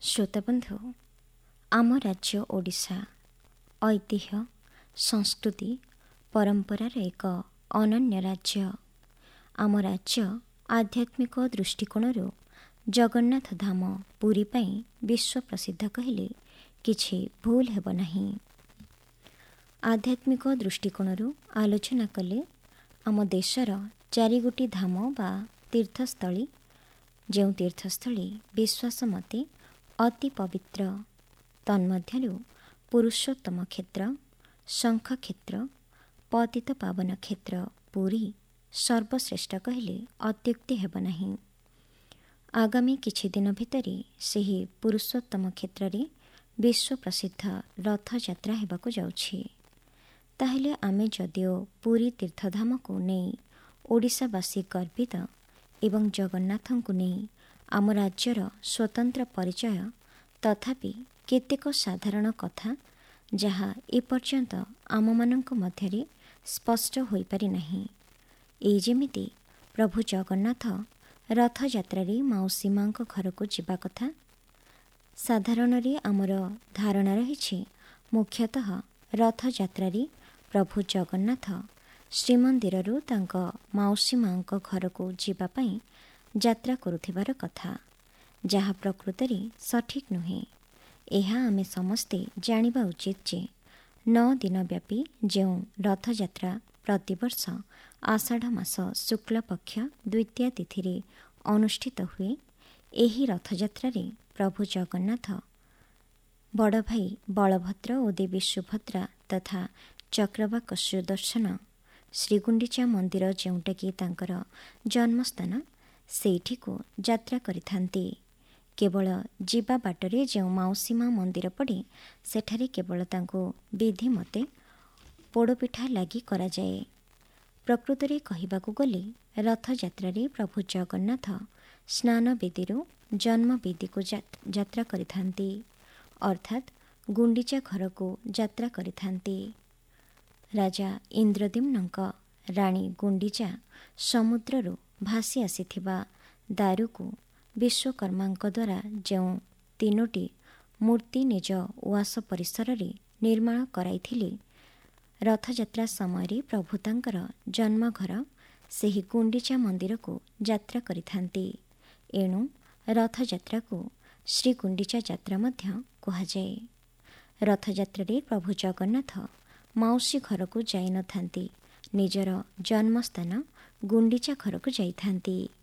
ଶ୍ରୋତାବନ୍ଧୁ, ଆମ ରାଜ୍ୟ ଓଡ଼ିଶା ଐତିହ୍ୟ, ସଂସ୍କୃତି, ପରମ୍ପରାର ଏକ ଅନନ୍ୟ ରାଜ୍ୟ। ଆମ ରାଜ୍ୟ ଆଧ୍ୟାତ୍ମିକ ଦୃଷ୍ଟିକୋଣରୁ ଜଗନ୍ନାଥ ଧାମ ପୁରୀ ପାଇଁ ବିଶ୍ୱ ପ୍ରସିଦ୍ଧ କହିଲେ କିଛି ଭୁଲ ହେବ ନାହିଁ। ଆଧ୍ୟାତ୍ମିକ ଦୃଷ୍ଟିକୋଣରୁ ଆଲୋଚନା କଲେ ଆମ ଦେଶର 4ଗୋଟି ଧାମ ବା ତୀର୍ଥସ୍ଥଳୀ, ଯେଉଁ ତୀର୍ଥସ୍ଥଳୀ ବିଶ୍ୱାସ ମତେ ଅତି ପବିତ୍ର, ତନ୍ମଧ୍ୟରୁ ପୁରୁଷୋତ୍ତମ କ୍ଷେତ୍ର, ଶଙ୍ଖ କ୍ଷେତ୍ର, ପତିତ ପାବନ କ୍ଷେତ୍ର ପୁରୀ ସର୍ବଶ୍ରେଷ୍ଠ କହିଲେ ଅତ୍ୟୁକ୍ତି ହେବ ନାହିଁ। ଆଗାମୀ କିଛି ଦିନ ଭିତରେ ସେହି ପୁରୁଷୋତ୍ତମ କ୍ଷେତ୍ରରେ ବିଶ୍ୱ ପ୍ରସିଦ୍ଧ ରଥଯାତ୍ରା ହେବାକୁ ଯାଉଛି। ତାହେଲେ ଆମେ ଯଦିଓ ପୁରୀ ତୀର୍ଥଧାମକୁ ନେଇ ଓଡ଼ିଶାବାସୀ ଗର୍ବିତ ଏବଂ ଜଗନ୍ନାଥଙ୍କୁ ନେଇ ଆମ ରାଜ୍ୟର ସ୍ୱତନ୍ତ୍ର ପରିଚୟ, ତଥାପି କେତେକ ସାଧାରଣ କଥା ଯାହା ଏପର୍ଯ୍ୟନ୍ତ ଆମମାନଙ୍କ ମଧ୍ୟରେ ସ୍ପଷ୍ଟ ହୋଇପାରି ନାହିଁ। ଏଇ ଯେମିତି ପ୍ରଭୁ ଜଗନ୍ନାଥ ରଥଯାତ୍ରାରେ ମାଉସୀ ମାଙ୍କ ଘରକୁ ଯିବା କଥା। ସାଧାରଣରେ ଆମର ଧାରଣା ରହିଛି ମୁଖ୍ୟତଃ ରଥଯାତ୍ରାରେ ପ୍ରଭୁ ଜଗନ୍ନାଥ ଶ୍ରୀମନ୍ଦିରରୁ ତାଙ୍କ ମାଉସୀ ମାଙ୍କ ଘରକୁ ଯିବା ପାଇଁ ଯାତ୍ରା କରୁଥିବାର କଥା, ଯାହା ପ୍ରକୃତରେ ସଠିକ୍ ନୁହେଁ। ଏହା ଆମେ ସମସ୍ତେ ଜାଣିବା ଉଚିତ ଯେ 9 ଦିନ ବ୍ୟାପୀ ଯେଉଁ ରଥଯାତ୍ରା ପ୍ରତିବର୍ଷ ଆଷାଢ଼ ମାସ ଶୁକ୍ଳପକ୍ଷ ଦ୍ୱିତୀୟା ତିଥିରେ ଅନୁଷ୍ଠିତ ହୁଏ, ଏହି ରଥଯାତ୍ରାରେ ପ୍ରଭୁ ଜଗନ୍ନାଥ ବଡ଼ ଭାଇ ବଳଭଦ୍ର ଓ ଦେବୀ ସୁଭଦ୍ରା ତଥା ଚକ୍ରବାକ ସୁଦର୍ଶନ ଶ୍ରୀଗୁଣ୍ଡିଚା ମନ୍ଦିର, ଯେଉଁଟାକି ତାଙ୍କର ଜନ୍ମସ୍ଥାନ, ସେଇଠିକୁ ଯାତ୍ରା କରିଥାନ୍ତି। କେବଳ ଯିବା ବାଟରେ ଯେଉଁ ମାଉସୀ ମା ମନ୍ଦିର ପଡ଼େ, ସେଠାରେ କେବଳ ତାଙ୍କୁ ବିଧି ମତେ ପୋଡ଼ପିଠା ଲାଗି କରାଯାଏ। ପ୍ରକୃତରେ କହିବାକୁ ଗଲେ ରଥଯାତ୍ରାରେ ପ୍ରଭୁ ଜଗନ୍ନାଥ ସ୍ନାନ ବେଦୀରୁ ଜନ୍ମ ବେଦୀକୁ ଯାତ୍ରା କରିଥାନ୍ତି, ଅର୍ଥାତ୍ ଗୁଣ୍ଡିଚା ଘରକୁ ଯାତ୍ରା କରିଥାନ୍ତି। ରାଜା ଇନ୍ଦ୍ରଦ୍ୟୁମ୍ନଙ୍କ ରାଣୀ ଗୁଣ୍ଡିଚା ସମୁଦ୍ରରୁ ଭାସି ଆସିଥିବା ଦାରୁକୁ ବିଶ୍ୱକର୍ମାଙ୍କ ଦ୍ୱାରା ଯେଉଁ 3ଟି ମୂର୍ତ୍ତି ନିଜ ଉଆସ ପରିସରରେ ନିର୍ମାଣ କରାଇଥିଲେ, ରଥଯାତ୍ରା ସମୟରେ ପ୍ରଭୁ ତାଙ୍କର ଜନ୍ମଘର ସେହି ଗୁଣ୍ଡିଚା ମନ୍ଦିରକୁ ଯାତ୍ରା କରିଥାନ୍ତି। ଏଣୁ ରଥଯାତ୍ରାକୁ ଶ୍ରୀଗୁଣ୍ଡିଚା ଯାତ୍ରା ମଧ୍ୟ କୁହାଯାଏ। ରଥଯାତ୍ରାରେ ପ୍ରଭୁ ଜଗନ୍ନାଥ ମାଉସୀ ଘରକୁ ଯାଇନଥାନ୍ତି, ନିଜର ଜନ୍ମସ୍ଥାନ ଗୁଣ୍ଡିଚା ଘରକୁ ଯାଇଥାନ୍ତି।